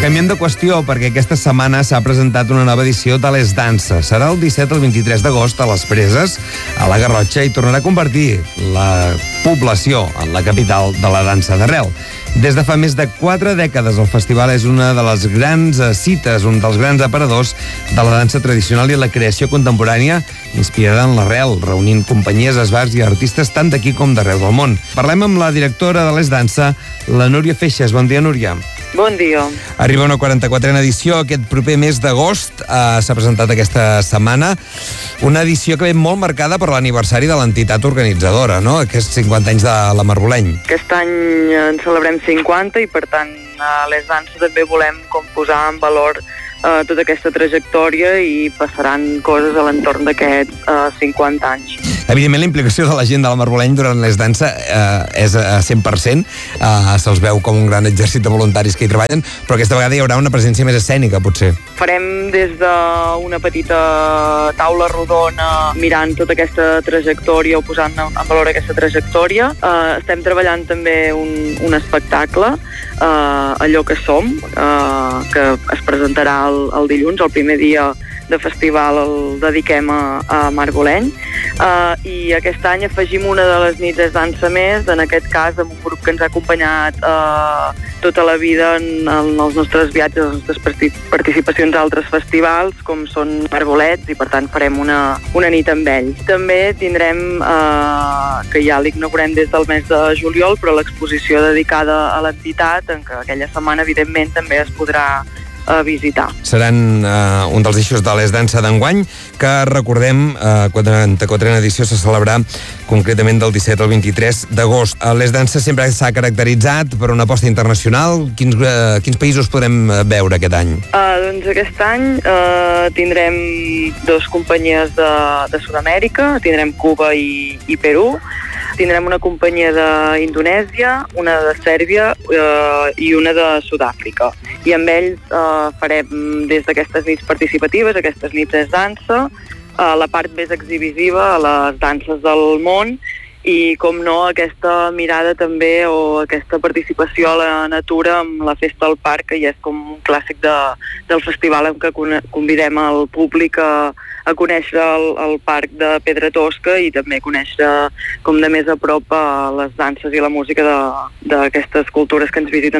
Canviem de qüestió perquè aquesta setmana s'ha presentat una nova edició de Les Danses. Serà el 17 al 23 d'agost a les Preses, a la Garrotxa, i tornarà a convertir la població en la capital de la dansa d'arrel. Des de fa més de 4 dècades, el festival és una de les grans cites, un dels grans aparadors de la dansa tradicional i la creació contemporània inspirada en l'arrel, reunint companyies, esbarts i artistes tant d'aquí com d'arreu del món. Parlem amb la directora de Les Dansa, la Núria Feixes. Bon dia, Núria. Bon dia. Arriba una 44a edició aquest proper mes d'agost. S'ha presentat aquesta setmana. Una edició que ve molt marcada per l'aniversari de l'entitat organitzadora, no? Aquests 50 anys de la Marboleny. Aquest any en celebrem 50 i, per tant, a Les Danses també volem posar en valor tota aquesta trajectòria i passaran coses a l'entorn d'aquests 50 anys. Evidentment, la implicació de la gent de la Marboleny durant Les Dansa és a 100%. Se'ls veu com un gran exèrcit de voluntaris que hi treballen, però aquesta vegada hi haurà una presència més escènica, potser. Farem des d'una petita taula rodona mirant tota aquesta trajectòria o posant en valor aquesta trajectòria. Estem treballant també un espectacle, Allò que som, que es presentarà el dilluns, el primer dia de festival el dediquem a Marboleny, i aquest any afegim una de les nits de dansa més, en aquest cas amb un grup que ens ha acompanyat tota la vida en els nostres viatges, les nostres participacions a altres festivals, com són Marbolets, i per tant farem una nit amb ells. També tindrem, que ja l'inaugurem des del mes de juliol, però l'exposició dedicada a l'entitat, en què aquella setmana evidentment també es podrà visitar. Seran un dels eixos de Les Dansa d'enguany, que recordem, 44a edició se celebrarà concretament del 17 al 23 d'agost. Les Dansa sempre s'ha caracteritzat per una aposta internacional. Quins països podrem veure aquest any? Doncs aquest any tindrem 2 companyies de Sud-amèrica, tindrem Cuba i Perú. Tindrem una companyia d'Indonèsia, una de Sèrbia i una de Sud-àfrica. I amb ells farem des d'aquestes nits participatives, aquestes nits de dansa, la part més exhibisiva, a les danses del món, i, com no, aquesta mirada també o aquesta participació a la natura amb la Festa al Parc, que ja és com un clàssic del festival, en què convidem el públic a conèixer el parc de Pedra Tosca i també conèixer com de més a prop les danses i la música d'aquestes cultures que ens visiten